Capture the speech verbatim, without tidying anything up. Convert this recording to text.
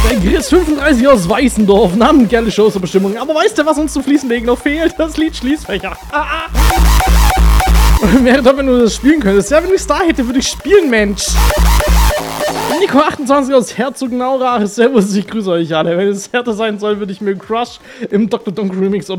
Der Chris fünfunddreißig aus Weißendorf, Namen geile Shows zur Bestimmung. Aber weißt du, was uns zu Fliesenlegen noch fehlt? Das Lied Schließfächer. Ah, ah. Wäre doch, wenn du das spielen könntest. Ja, wenn ich Star hätte, würde ich spielen, Mensch. Nico achtundzwanzig aus Herzogenaurach. Servus, ich grüße euch alle. Wenn es härter sein soll, würde ich mir Crush im Doktor Donk Remix oder